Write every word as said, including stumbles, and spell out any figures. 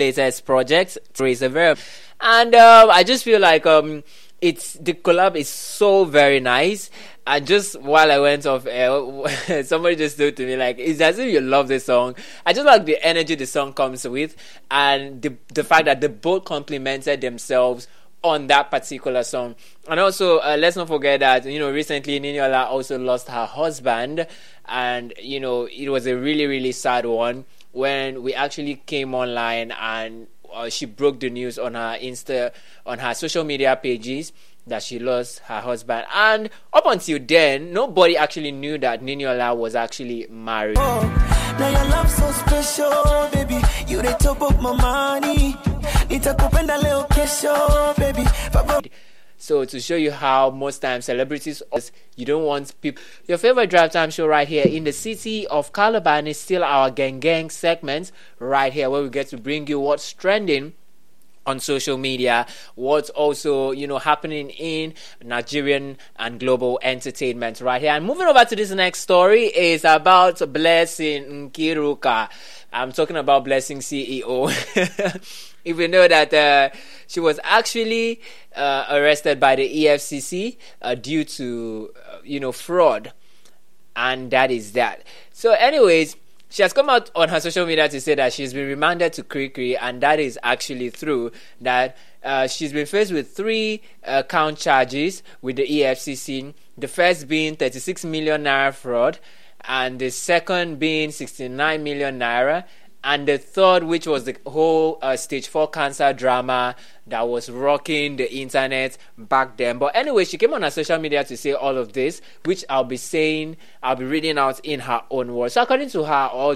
latest project, Trace a Verb. And um, I just feel like um, it's the collab is so very nice. And just while I went off air, somebody just said to me, like, it's as if you love the song. I just like the energy the song comes with, and the the fact that they both complemented themselves on that particular song. And also, uh, let's not forget that, you know, recently Niniola also lost her husband, and, you know, it was a really, really sad one when we actually came online and uh, she broke the news on her Insta, on her social media pages, that she lost her husband. And up until then, nobody actually knew that Niniola was actually married. Oh, now your love so special, baby. You the top of my money. Nitakupenda leo kesho, baby. So to show you how most times celebrities, you don't want people. Your favorite drive time show right here in the city of Calabar is still our Gang Gang segment right here, where we get to bring you what's trending on social media, what's also, you know, happening in Nigerian and global entertainment right here. And moving over to this next story is about Blessing Nkiruka. I'm talking about Blessing C E O. If you know that uh, she was actually uh, arrested by the E F C C uh, due to, uh, you know, fraud. And that is that. So anyways, she has come out on her social media to say that she's been remanded to Kirikiri, and that is actually true. That uh, she's been faced with three uh, count charges with the E F C C. The first being thirty-six million naira fraud, and the second being sixty-nine million naira, and the third, which was the whole uh, stage four cancer drama that was rocking the internet back then. But anyway, she came on her social media to say all of this, which I'll be saying, I'll be reading out in her own words. So according to her, all